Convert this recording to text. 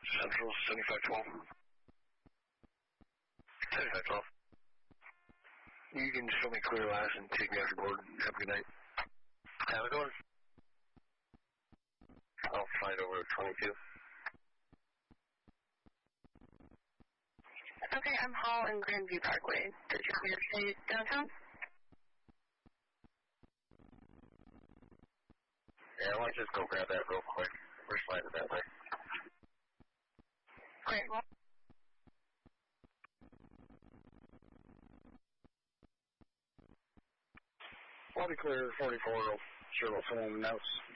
Central 7512. 7512. You can show me clear last and take me off your board. Have a good night. Have a good one. I'll flight over 22. Okay, I'm Hall in Grandview Parkway. Did you want me to stay downtown? Yeah, why don't you just go grab that real quick. We're sliding that way. Great, well. Lobby clear, 44, Sherlock phone notes.